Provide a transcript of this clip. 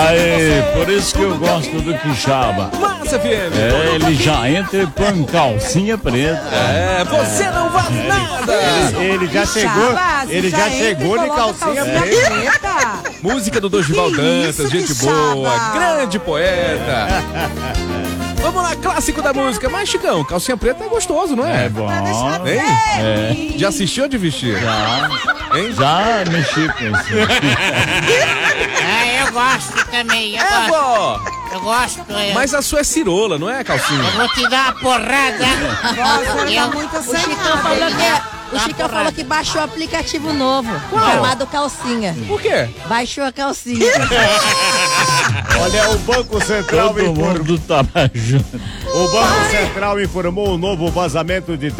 Aí, por isso que eu gosto do Quixaba. Massa, FM. Ele já entra com calcinha preta. Você não vale nada. Ele já chegou de calcinha preta. Música do Dorival Dantas, gente boa, grande poeta. Vamos lá, clássico da música. Mas, Chicão, calcinha preta é gostoso, não é? É bom. Hein? Já assistiu de vestir? Já. Hein? Já mexi com isso. Eu gosto também, eu gosto. Mas a sua é cirola, não é, calcinha? Eu vou te dar uma porrada. O Chicão falou que baixou o aplicativo novo, chamado Calcinha. Por quê? Baixou a calcinha. Olha, o Banco Central Todo mundo tava junto. O Banco Central informou um novo vazamento de